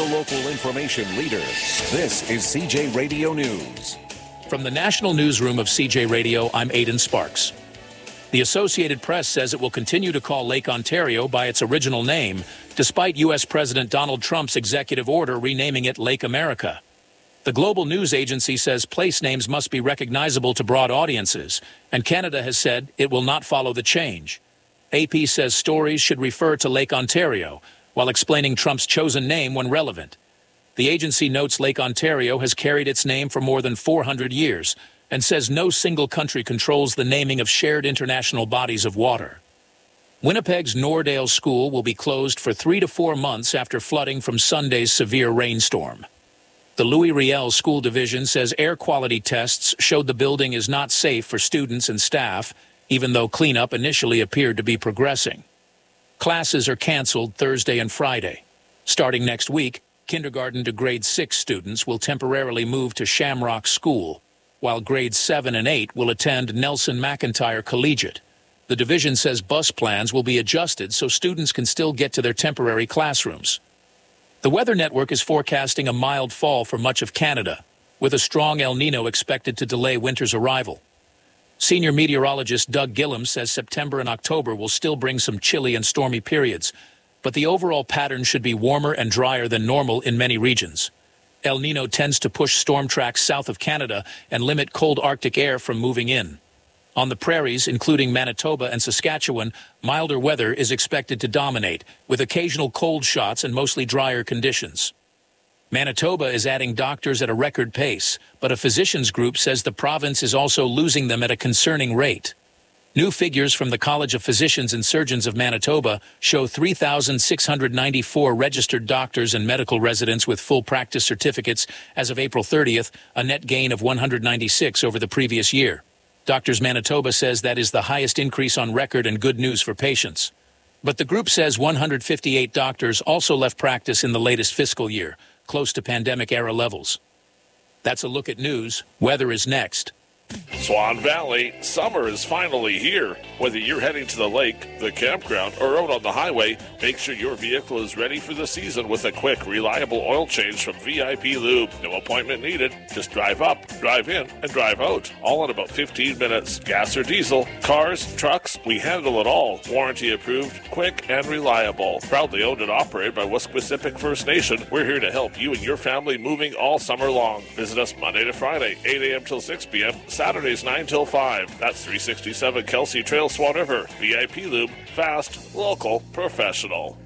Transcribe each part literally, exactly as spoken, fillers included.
the local information leader. This is C J Radio News. From the National Newsroom of C J Radio, I'm Aidan Sparks. The Associated Press says it will continue to call Lake Ontario by its original name, despite U S President Donald Trump's executive order renaming it Lake America. The global news agency says place names must be recognizable to broad audiences, and Canada has said it will not follow the change. A P says stories should refer to Lake Ontario, while explaining Trump's chosen name when relevant. The agency notes Lake Ontario has carried its name for more than four hundred years, and says no single country controls the naming of shared international bodies of water. Winnipeg's Nordale School will be closed for three to four months after flooding from Sunday's severe rainstorm. The Louis Riel School Division says air quality tests showed the building is not safe for students and staff, even though cleanup initially appeared to be progressing. Classes are canceled Thursday and Friday. Starting next week, kindergarten to grade six students will temporarily move to Shamrock School, while grades seven and eight will attend Nelson McIntyre Collegiate. The division says bus plans will be adjusted so students can still get to their temporary classrooms. The Weather Network is forecasting a mild fall for much of Canada, with a strong El Nino expected to delay winter's arrival. Senior meteorologist Doug Gillum says September and October will still bring some chilly and stormy periods, but the overall pattern should be warmer and drier than normal in many regions. El Nino tends to push storm tracks south of Canada and limit cold Arctic air from moving in. On the prairies, including Manitoba and Saskatchewan, milder weather is expected to dominate, with occasional cold shots and mostly drier conditions. Manitoba is adding doctors at a record pace, but a physicians group says the province is also losing them at a concerning rate. New figures from the College of Physicians and Surgeons of Manitoba show three thousand six hundred ninety-four registered doctors and medical residents with full practice certificates as of April thirtieth, a net gain of one hundred ninety-six over the previous year. Doctors Manitoba says that is the highest increase on record and good news for patients. But the group says one hundred fifty-eight doctors also left practice in the latest fiscal year, close to pandemic-era levels. That's a look at news. Weather is next. Swan Valley, summer is finally here. Whether you're heading to the lake, the campground, or out on the highway, make sure your vehicle is ready for the season with a quick, reliable oil change from V I P Lube. No appointment needed. Just drive up, drive in, and drive out. All in about fifteen minutes. Gas or diesel, cars, trucks, we handle it all. Warranty approved, quick, and reliable. Proudly owned and operated by Wesquisipic First Nation, we're here to help you and your family moving all summer long. Visit us Monday to Friday, eight a.m. till six p.m., Saturdays nine till five. That's three sixty-seven Kelsey Trail, Swan River. V I P Lube, fast, local, professional.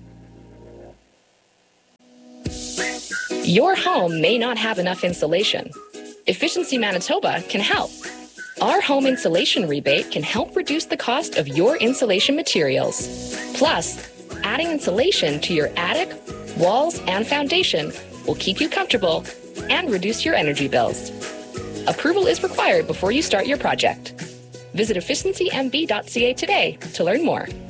Your home may not have enough insulation. Efficiency Manitoba can help. Our home insulation rebate can help reduce the cost of your insulation materials. Plus, adding insulation to your attic, walls, and foundation will keep you comfortable and reduce your energy bills. Approval is required before you start your project. Visit efficiency m b dot c a today to learn more.